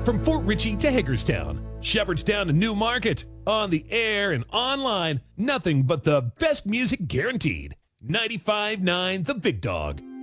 From Fort Ritchie to Hagerstown, Shepherdstown to Newmarket, on the air and online, nothing but the best music guaranteed. 95.9 The Big Dog.